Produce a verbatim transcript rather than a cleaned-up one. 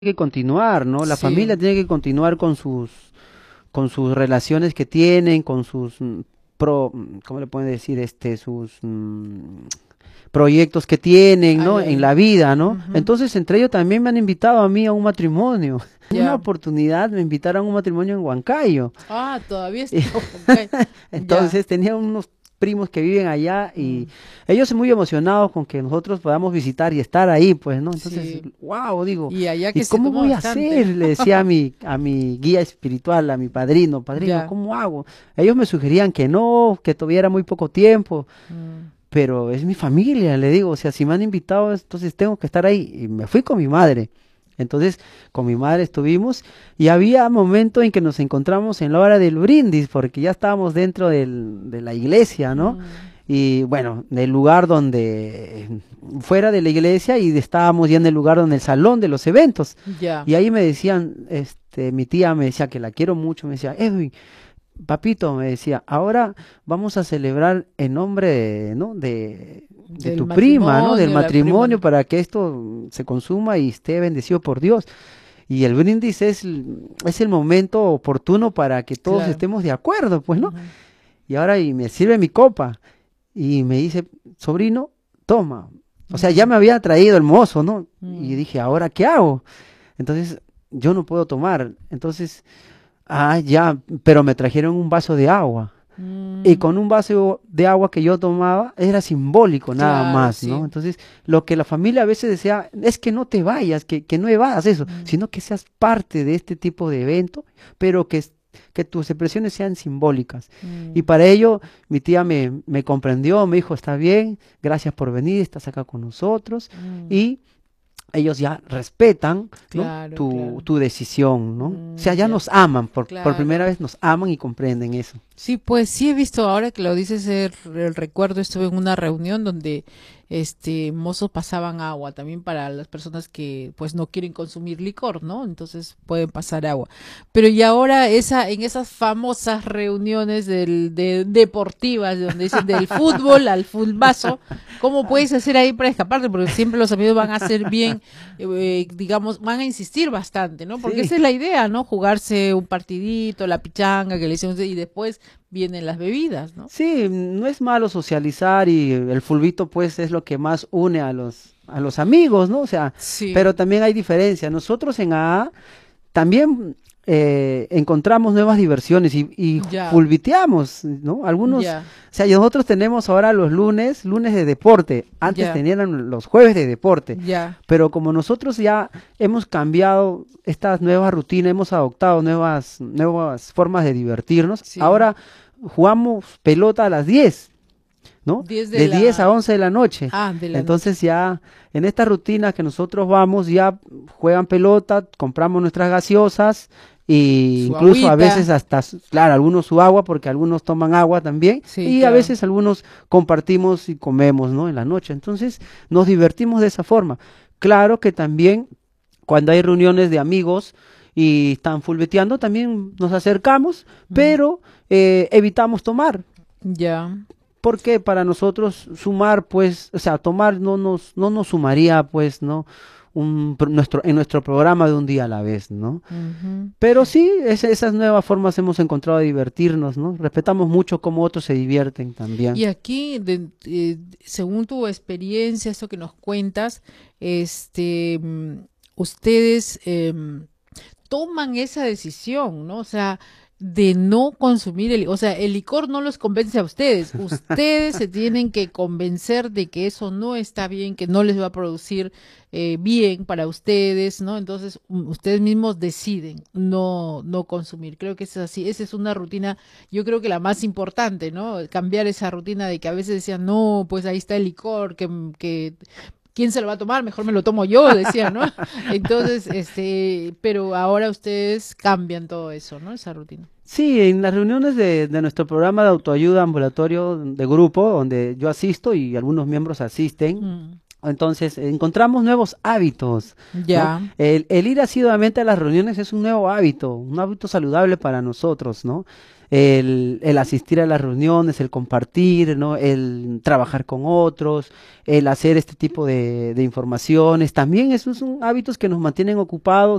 que continuar, ¿no? La Sí, familia tiene que continuar con sus, con sus relaciones que tienen, con sus mm, pro, mm, ¿cómo le pueden decir? Este, sus mm, proyectos que tienen, ¿no? En Ale. la vida, ¿no? Ujú. Entonces, entre ellos también me han invitado a mí a un matrimonio. Una Ya. oportunidad me invitaron a un matrimonio en Huancayo. Ah, todavía está. Ok. Ya. Entonces tenía unos primos que viven allá y Mm. ellos muy emocionados con que nosotros podamos visitar y estar ahí, pues, ¿no? Entonces, Sí. wow, digo, Y allá ¿y que se cómo toma voy a bastante. hacer? Le decía a mi, a mi guía espiritual, a mi padrino, padrino, Ya. ¿cómo hago? Ellos me sugerían que no, que tuviera muy poco tiempo, Mm. pero es mi familia, le digo, o sea, si me han invitado, entonces tengo que estar ahí. Y me fui con mi madre. Entonces, con mi madre estuvimos y había momentos en que nos encontramos en la hora del brindis, porque ya estábamos dentro del- de la iglesia, ¿no? Mm. Y bueno, del lugar donde, fuera de la iglesia y estábamos ya en el lugar donde el salón de los eventos. Ya. Y ahí me decían, este, mi tía me decía que la quiero mucho, me decía, Edwin, papito, me decía, ahora vamos a celebrar en nombre de, ¿no? de, de Del tu prima, ¿no? Del matrimonio, la prima, matrimonio ¿no? para que esto se consuma y esté bendecido por Dios. Y el brindis es, el- es el momento oportuno para que todos Claro. estemos de acuerdo, pues, ¿no? Ujú. Y ahora y me sirve mi copa y me dice, sobrino, toma. O sea, ya Mm. me había traído el mozo, ¿no? Y Mm. dije, ¿ahora qué hago? Entonces, yo no puedo tomar. Entonces, ah, ya, pero me trajeron un vaso de agua. Y Mm. con un vaso de agua que yo tomaba era simbólico nada Claro, más, ¿no? sí. Entonces, lo que la familia a veces decía es que no te vayas, que, que no evas eso, Mm. sino que seas parte de este tipo de evento, pero que, es- que tus expresiones sean simbólicas. Y Mm. para ello, mi tía me, me comprendió, me dijo, está bien, gracias por venir, estás acá con nosotros. Mm. Y ellos ya respetan, ¿no? Claro, Tu, claro. tu decisión, ¿no? O sea, Mm. ya Ya. nos aman, por, por primera Claro. vez nos aman y comprenden eso. Sí, pues sí he visto, ahora que lo dices, el, el recuerdo, estuve en una reunión donde este mozos pasaban agua también para las personas que pues no quieren consumir licor, ¿no? Entonces pueden pasar agua. Pero y ahora esa en esas famosas reuniones del, de, deportivas donde dicen del fútbol al fulbazo, ¿cómo puedes hacer ahí para escaparte? Porque siempre los amigos van a hacer bien, eh, digamos, van a insistir bastante, ¿no? Porque Sí. esa es la idea, ¿no? Jugarse un partidito, la pichanga que le hicimos y después vienen las bebidas, ¿no? Sí, no es malo socializar y el fulbito pues es lo que más une a los a los amigos, ¿no? O sea, Sí, pero también hay diferencia. Nosotros en A A también eh, encontramos nuevas diversiones y, y ya, fulbiteamos, ¿no? Algunos, o ya, sea, y nosotros tenemos ahora los lunes, lunes de deporte. Antes ya, tenían los jueves de deporte, ya. pero como nosotros ya hemos cambiado estas nuevas rutinas, hemos adoptado nuevas nuevas formas de divertirnos. Sí. Ahora jugamos pelota a las diez, ¿no? Diez de De diez a la... once de la noche. Ah, de la noche. Entonces ya en esta rutina que nosotros vamos, ya juegan pelota, compramos nuestras gaseosas e Su incluso a veces agüita. hasta, su- claro, algunos su agua porque algunos toman agua también Sí, y a claro. veces algunos compartimos y comemos, ¿no? En la noche. Entonces nos divertimos de esa forma. Claro que también cuando hay reuniones de amigos y están fulbeteando, también nos acercamos, Mm. pero eh, evitamos tomar, Ya. porque para nosotros sumar, pues, o sea, tomar no nos, no nos sumaría, pues, ¿no? Un, pro- nuestro, en nuestro programa de un día a la vez, ¿no? Ujú. Pero sí, es- esas nuevas formas hemos encontrado de divertirnos, ¿no? Respetamos mucho cómo otros se divierten también. Y aquí, de- eh, según tu experiencia, esto que nos cuentas, este, mm, ustedes em, toman esa decisión, ¿no? O sea, de no consumir el, o sea, el licor no los convence a ustedes. Ustedes se tienen que convencer de que eso no está bien, que no les va a producir eh, bien para ustedes, ¿no? Entonces, um, ustedes mismos deciden no, no consumir. Creo que es así. Esa es una rutina, yo creo que la más importante, ¿no? Cambiar esa rutina de que a veces decían, no, pues ahí está el licor, que, que ¿quién se lo va a tomar? Mejor me lo tomo yo, decía, ¿no? Entonces, este, pero ahora ustedes cambian todo eso, ¿no? Esa rutina. Sí, en las reuniones de, de nuestro programa de autoayuda ambulatorio de grupo, donde yo asisto y algunos miembros asisten, Mm. entonces encontramos nuevos hábitos, ¿no? Ya. El, el ir asiduamente a las reuniones es un nuevo hábito, un hábito saludable para nosotros, ¿no? el, el asistir a las reuniones, el compartir, ¿no? El trabajar con otros, el hacer este tipo de, de informaciones. También esos son hábitos que nos mantienen ocupados